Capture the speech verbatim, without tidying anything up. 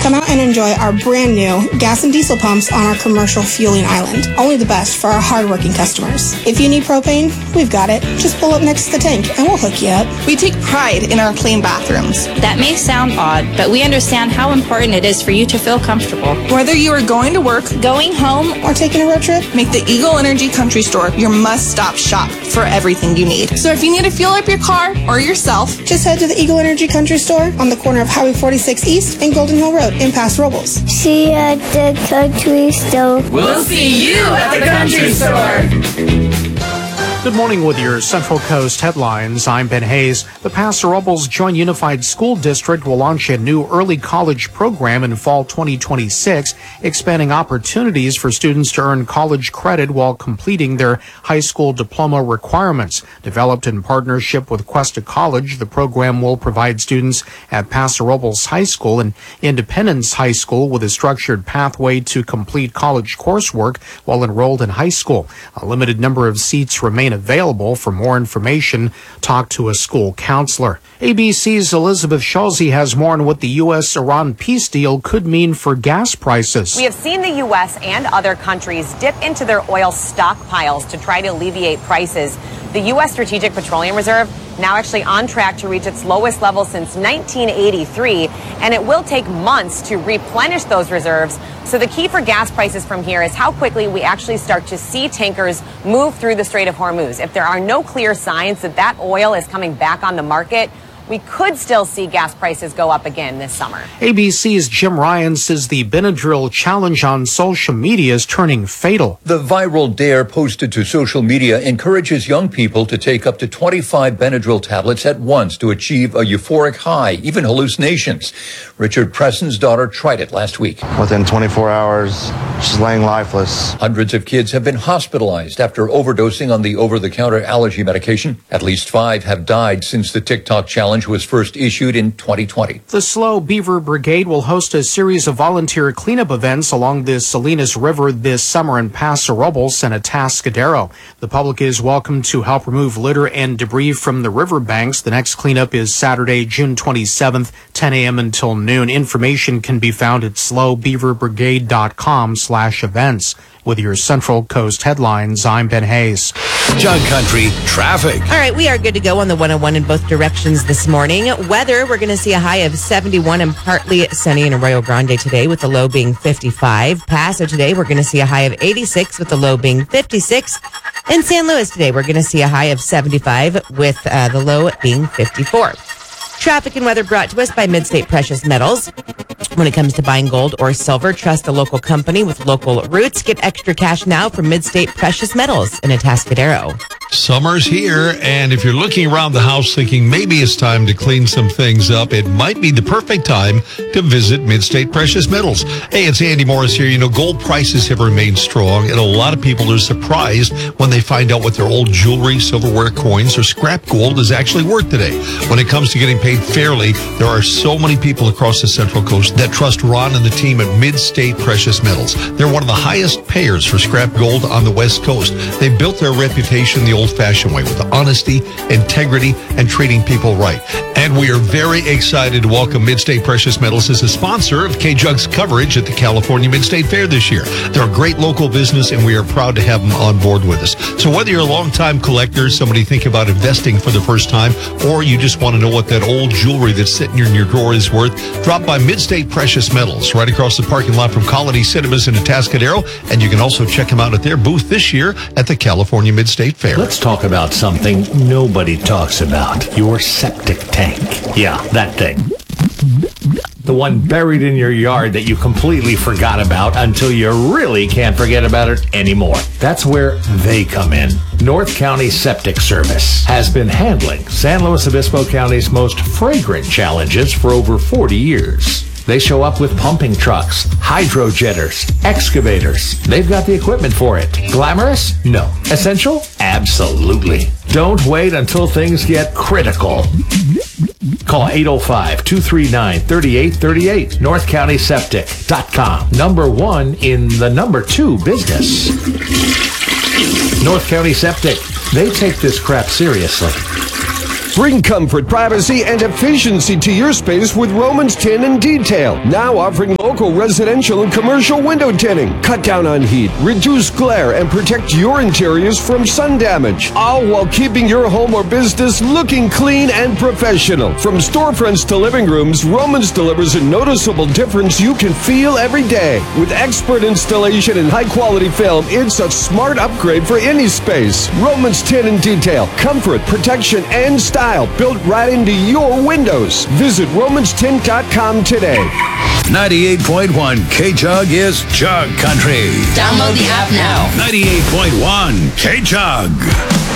Come out and enjoy our brand new gas and diesel pumps on our commercial fueling island. Only the best for our hardworking customers. If you need propane, we've got it. Just pull up next to the tank and we'll hook you up. We take pride in our clean bathrooms. That may sound odd, but we understand how important it is for you to feel comfortable. Whether you are going to work, going home, or taking a road trip, make the Eagle Energy Country Store your must-stop shop for everything you need. So if you need to fuel up your car or yourself, just head to the Eagle Energy Country Store on the corner of Highway forty-six East and Golden Hill Road in Paso Robles. See you at the country store. We'll see you at the country store. Good morning with your Central Coast headlines. I'm Ben Hayes. The Paso Robles Joint Unified School District will launch a new early college program in fall twenty twenty-six, expanding opportunities for students to earn college credit while completing their high school diploma requirements. Developed in partnership with Cuesta College, the program will provide students at Paso Robles High School and Independence High School with a structured pathway to complete college coursework while enrolled in high school. A limited number of seats remain available. For more information, talk to a school counselor. A B C's Elizabeth Schulze has more on what the U S Iran peace deal could mean for gas prices. We have seen the U S and other countries dip into their oil stockpiles to try to alleviate prices. The U S Strategic Petroleum Reserve now actually on track to reach its lowest level since nineteen eighty-three, and it will take months to replenish those reserves. So the key for gas prices from here is how quickly we actually start to see tankers move through the Strait of Hormuz. If there are no clear signs that that oil is coming back on the market, we could still see gas prices go up again this summer. A B C's Jim Ryan says the Benadryl challenge on social media is turning fatal. The viral dare posted to social media encourages young people to take up to twenty-five Benadryl tablets at once to achieve a euphoric high, even hallucinations. Richard Preston's daughter tried it last week. Within twenty-four hours, she's laying lifeless. Hundreds of kids have been hospitalized after overdosing on the over-the-counter allergy medication. At least five have died since the TikTok challenge was first issued in twenty twenty. The Slow Beaver Brigade will host a series of volunteer cleanup events along the Salinas River this summer in Paso Robles and Atascadero. The public is welcome to help remove litter and debris from the riverbanks. The next cleanup is Saturday, June twenty-seventh, ten a.m. until noon. Information can be found at slow beaver brigade dot com slash events. With your Central Coast headlines, I'm Ben Hayes. John Country traffic. All right, we are good to go on the one oh one in both directions this morning. Weather, we're going to see a high of seventy-one and partly sunny in Arroyo Grande today with the low being fifty-five. Paso today, we're going to see a high of eighty-six with the low being fifty-six. In San Luis today, we're going to see a high of seventy-five with uh, the low being fifty-four. Traffic and weather brought to us by Midstate Precious Metals. When it comes to buying gold or silver, trust a local company with local roots. Get extra cash now from Midstate Precious Metals in Atascadero. Summer's here, and if you're looking around the house thinking maybe it's time to clean some things up, it might be the perfect time to visit Midstate Precious Metals. Hey, it's Andy Morris here. You know, gold prices have remained strong, and a lot of people are surprised when they find out what their old jewelry, silverware, coins, or scrap gold is actually worth today. When it comes to getting paid fairly, there are so many people across the Central Coast that trust Ron and the team at Midstate Precious Metals. They're one of the highest payers for scrap gold on the West Coast. They built their reputation the old-fashioned way with honesty, integrity, and treating people right. And we are very excited to welcome Midstate Precious Metals as a sponsor of K-Jug's coverage at the California Midstate Fair this year. They're a great local business, and we are proud to have them on board with us. So whether you're a long-time collector, somebody thinking about investing for the first time, or you just want to know what that old jewelry that's sitting in your drawer is worth, drop by Midstate Precious Metals right across the parking lot from Colony Cinemas in Atascadero, and you can also check them out at their booth this year at the California Midstate Fair. Let's talk about something nobody talks about. Your septic tank. Yeah, that thing. The one buried in your yard that you completely forgot about until you really can't forget about it anymore. That's where they come in. North County Septic Service has been handling San Luis Obispo County's most fragrant challenges for over forty years. They show up with pumping trucks, hydro jetters, excavators. They've got the equipment for it. Glamorous? No. Essential? Absolutely. Don't wait until things get critical. Call eight oh five, two three nine, three eight three eight. north county septic dot com. Number one in the number two business. North County Septic. They take this crap seriously. Bring comfort, privacy, and efficiency to your space with Romans Tin and Detail. Now offering local residential and commercial window tinting. Cut down on heat, reduce glare, and protect your interiors from sun damage. All while keeping your home or business looking clean and professional. From storefronts to living rooms, Romans delivers a noticeable difference you can feel every day. With expert installation and high-quality film, it's a smart upgrade for any space. Romans Tin and Detail. Comfort, protection, and style built right into your windows. Visit romans tint dot com today. ninety-eight point one K-Jug is Jug Country. Download the app now. ninety-eight point one K-Jug.